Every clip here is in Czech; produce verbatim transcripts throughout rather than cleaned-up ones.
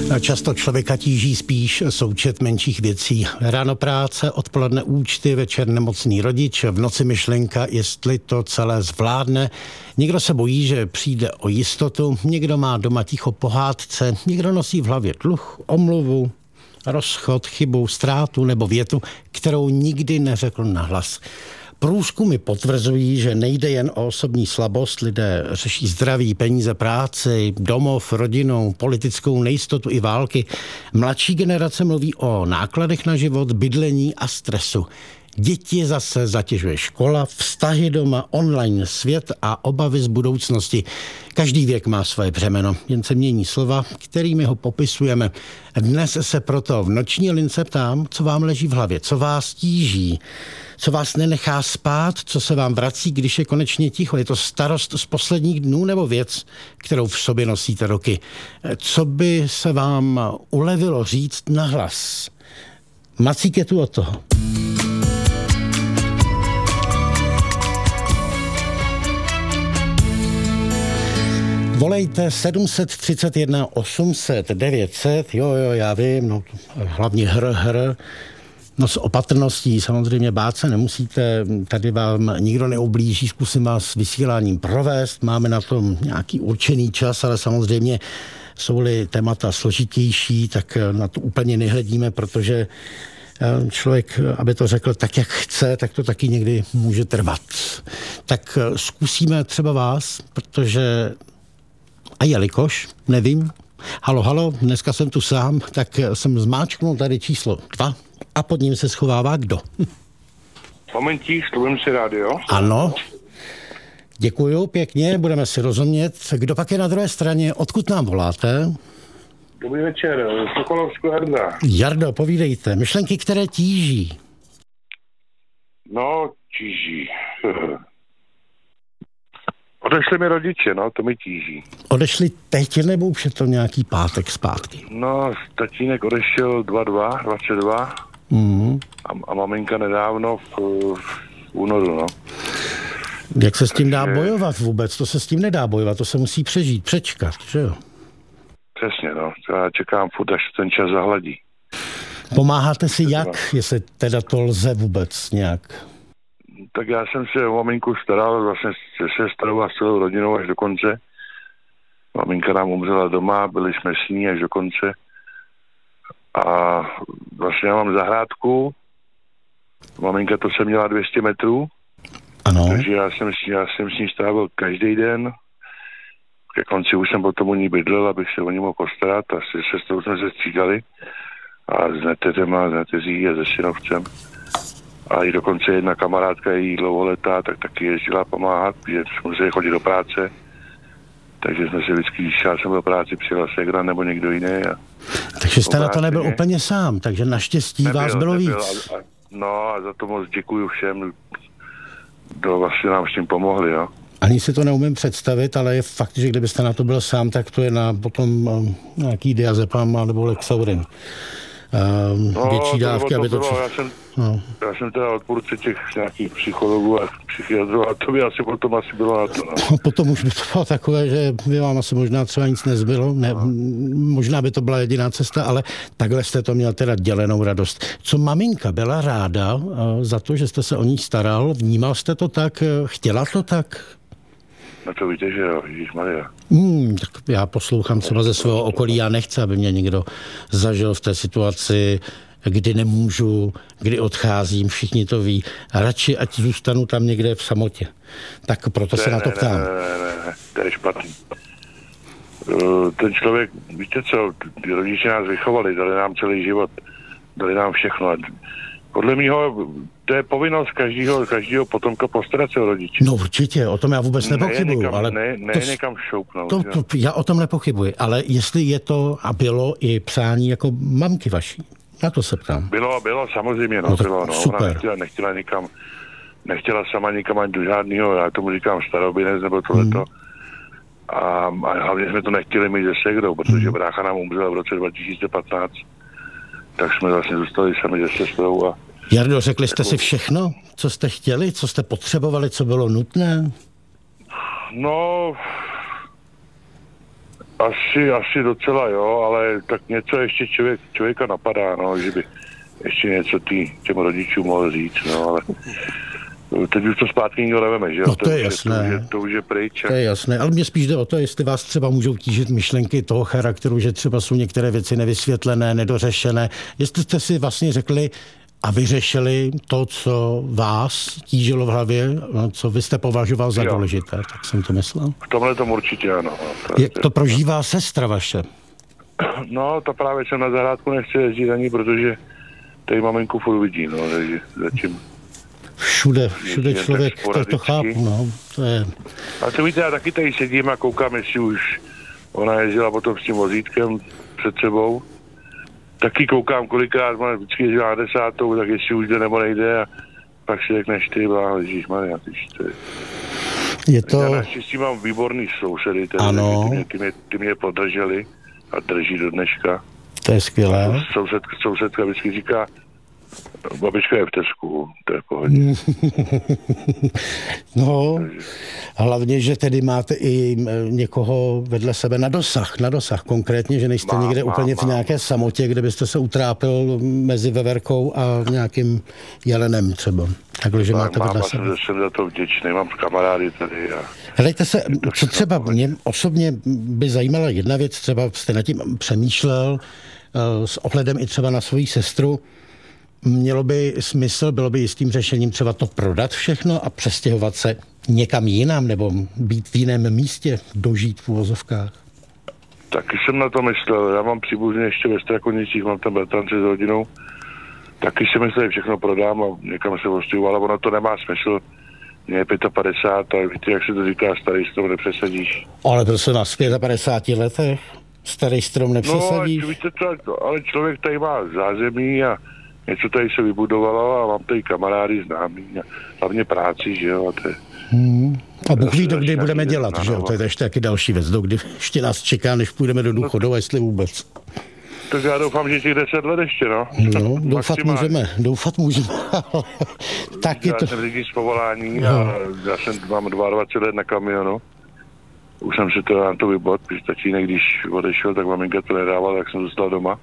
Často člověka tíží spíš součet menších věcí. Ráno práce, odpoledne účty, večer nemocný rodič, v noci myšlenka, jestli to celé zvládne. Někdo se bojí, že přijde o jistotu, někdo má doma ticho pohádce, někdo nosí v hlavě dluh, omluvu, rozchod, chybu, ztrátu nebo větu, kterou nikdy neřekl nahlas. Průzkumy potvrzují, že nejde jen o osobní slabost, lidé řeší zdraví, peníze, práci, domov, rodinu, politickou nejistotu i války. Mladší generace mluví o nákladech na život, bydlení a stresu. Děti zase zatěžuje škola, vztahy doma, online svět a obavy z budoucnosti. Každý věk má své břemeno, jen se mění slova, kterými ho popisujeme. Dnes se proto v noční lince ptám, co vám leží v hlavě, co vás tíží, co vás nenechá spát, co se vám vrací, když je konečně ticho. Je to starost z posledních dnů nebo věc, kterou v sobě nosíte roky? Co by se vám ulevilo říct nahlas? Macík je tu od toho. Volejte sedm set třicet jedna osm set devět set, jo, jo, já vím, no, hlavně hr, hr. No s opatrností, samozřejmě bát se nemusíte, tady vám nikdo neublíží, zkusím vás vysíláním provést, máme na tom nějaký určený čas, ale samozřejmě jsou-li témata složitější, tak na to úplně nehledíme, protože člověk, aby to řekl tak, jak chce, tak to taky někdy může trvat. Tak zkusíme třeba vás, protože a jelikož, nevím, halo, halo, dneska jsem tu sám, tak jsem zmáčknul tady číslo dva a pod ním se schovává kdo? Momentík, sluvím si rádio. Ano, děkuju pěkně, budeme si rozumět. Kdo pak je na druhé straně, odkud nám voláte? Dobrý večer, Sokolovsku Jarda. Jardo, povídejte, myšlenky, které tíží. No, tíží. Odešli mi rodiče, no, to mi tíží. Odešli teď, nebo už je to nějaký pátek zpátky? No, tatínek odešel dvacet dva Mm. a, a maminka nedávno v, v únoru, no. Jak se s tím Takže... dá bojovat vůbec? To se s tím nedá bojovat, to se musí přežít, přečkat, že jo? Přesně, no. Já čekám furt, až ten čas zahladí. Pomáháte si jak, jestli teda to lze vůbec nějak? Tak já jsem se o maminku staral vlastně se sestrou a s celou rodinou až do konce. Maminka nám umřela doma, byli jsme s ní až do konce. A vlastně já mám zahrádku. Maminka to se měla dvě stě metrů. Ano. Takže já jsem, já jsem s ní strávil každý den. Ke konci už jsem potom u ní bydlel, abych se o ní mohl postarat. A se sestrou jsme se střídali. A s neteřema, s neteří a se synovcem. A i dokonce jedna kamarádka, její dlouholetá, tak taky jezdila pomáhat, že museli chodit do práce. Takže jsme si vždycky, když já jsem do práci, přijela ségra nebo někdo jiný. A takže jste na to nebyl úplně sám, takže naštěstí nebyl, vás bylo nebyl, víc. A, a, no a za to moc děkuju všem, kdo vlastně nám s tím pomohli, jo. Ani si to neumím představit, ale je fakt, že kdybyste na to byl sám, tak to je na potom um, nějaký diazepam nebo Lexaurin. Um, no, větší dávky, to aby to... Bylo, já, jsem, no. já jsem teda odpůrce těch nějakých psychologů a psychiatrů a to by asi potom asi bylo na to. No. Potom už by to bylo takové, že by vám asi možná třeba nic nezbylo. Ne, no. Možná by to byla jediná cesta, ale takhle jste to měl teda dělenou radost. Co maminka byla ráda uh, za to, že jste se o ní staral? Vnímal jste to tak? Chtěla to tak? No to víte, že jo, ježišmarja. Hmm, tak já poslouchám třeba ze svého okolí, já nechci, aby mě někdo zažil v té situaci, kdy nemůžu, kdy odcházím, všichni to ví. A radši, ať zůstanu tam někde v samotě. Tak proto ne, se na to ne, ptám. Ne, ne, ne, ne, to je špatný. Ten člověk, víte co, ty rodiče nás vychovali, dali nám celý život, dali nám všechno. Podle mýho, to je povinnost každého, každého potomka postarat se o rodiče. No určitě, o tom já vůbec nepochybuji. Ne, ale ne, ne to, někam šoupnout. To, to, já o tom nepochybuji, ale jestli je to a bylo i přání jako mamky vaší, na to se ptám. Bylo, bylo, samozřejmě, no, no bylo, no. Super. Ona nechtěla, nechtěla nikam, nechtěla sama nikam ani do žádného, já tomu říkám starobinec nebo tohleto. Hmm. A, a hlavně jsme to nechtěli mít se segrou, protože hmm. brácha nám umřel v roce dva tisíce patnáct, tak jsme vlastně zůstali sami se sestrou a Jardo, řekli jste si všechno, co jste chtěli, co jste potřebovali, co bylo nutné? No, Asi, asi docela jo, ale tak něco ještě člověk, člověka napadá, no, že by ještě něco tý, těm rodičům mohl říct, no, ale teď už to zpátky nikdo neveme, že jo? No to je jasné. To už je, to už je pryč. To je jasné, ale mě spíš jde o to, jestli vás třeba můžou tížit myšlenky toho charakteru, že třeba jsou některé věci nevysvětlené, nedořešené. Jestli jste si vlastně řekli a vyřešili to, co vás tížilo v hlavě, co vy jste považoval za jo. důležité, tak jsem to myslel. V tomhle tomu určitě ano. Jak to prožívá sestra vaše? No, to právě jsem na zahrádku nechci jezdit ani, protože tady maminku furt vidí, no, takže zatím... Všude, všude člověk, to, to chápu, no, to je... A to víte, já taky tady sedím a koukám, jestli už ona jezdila potom s tím vozítkem před sebou. Taky koukám, kolikrát má vždycky jezdila na desátou, tak jestli už jde nebo nejde a pak si řekneš, ty bláho, ježišmarja, ty to je... Je to... Já naštěstí mám výborný sousedy, tedy, ano. Ty, mě, ty, mě, ty mě podrželi a drží do dneška. To je skvělé. Sousedka, sousedka vždycky říká, babička je v Tesku, to je pohodě. No, hlavně, že tedy máte i někoho vedle sebe na dosah, na dosah konkrétně, že nejste mám, někde mám, úplně mám. v nějaké samotě, kde byste se utrápil mezi veverkou a nějakým jelenem třeba. Takhle, že tak, máte vedle mám, sebe. Jsem za to vděčný, mám kamarády tady. A... Helejte se, co třeba mě osobně by zajímala jedna věc, třeba jste nad tím přemýšlel s ohledem i třeba na svoji sestru. Mělo by smysl, bylo by jistým řešením třeba to prodat všechno a přestěhovat se někam jinam nebo být v jiném místě, dožít v uvozovkách? Taky jsem na to myslel. Já mám příbuzně ještě ve Strakonicích, mám tam bratrance s rodinou. Taky si myslel, že všechno prodám a někam se odstěhuju, ale ono to nemá smysl. Mně je padesát pět a víte, jak se to říká, starý strom nepřesadíš. Ale prosím vás, v padesát pěti letech starý strom nepřesadíš? No, víte to, ale člověk tady má zázemí a něco tady se vybudovalo a mám tady kamarády známý a hlavně práci, že jo, a to je... Hmm. A Bůh ví, dokdy budeme dělat, že jo, to je ještě taky další věc, dokdy ještě nás čeká, než půjdeme do důchodu, no, jestli vůbec. Tak já doufám, že těch deset let ještě, no. No, doufat můžeme, doufat můžeme, taky to... Já jsem řidič z povolání no. a já jsem, mám dvacet dva let na kamionu. Už jsem se to na to vybod, protože tatínek, když odešel, tak maminka to nedával, tak jsem zůstal doma.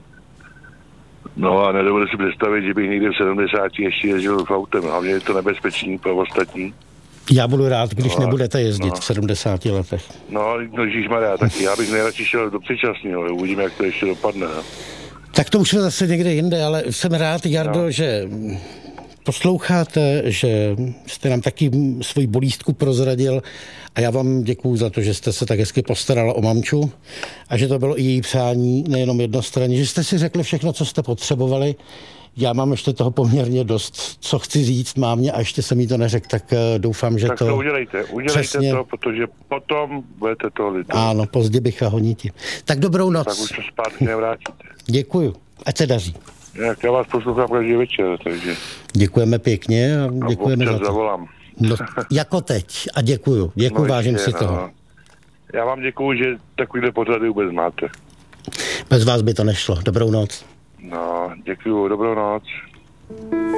No a nedovedu si představit, že bych někdy v sedmdesáti ještě jezdil v autem. Hlavně je to nebezpečný pro ostatní. Já budu rád, když no, nebudete jezdit no. v sedmdesáti letech. No, no ježišmarja, taky já bych nejradši šel do předčasného, uvidíme, jak to ještě dopadne. No. Tak to už jsme zase někde jinde, ale jsem rád, Jardo, no. že posloucháte, že jste nám taky svoji bolístku prozradil a já vám děkuju za to, že jste se tak hezky postarala o mamču a že to bylo i její přání, nejenom jednostranně, že jste si řekli všechno, co jste potřebovali. Já mám ještě toho poměrně dost, co chci říct mámě a ještě jsem jí to neřekl, tak doufám, že tak to... Tak to udělejte, udělejte přesně... to, protože potom budete to litovat. Ano, pozdě bycha honiti. Tak dobrou noc. Tak už to zpátky nevrátíte. Děkuju, ať se daří. Jak já vás poslouchám každý večer, takže... Děkujeme pěkně a děkujeme a za to. Zavolám. No, jako teď a děkuju, děkuju, no, vážím si no. toho. Já vám děkuju, že takovýhle pořady vůbec máte. Bez vás by to nešlo. Dobrou noc. No, děkuju, dobrou noc.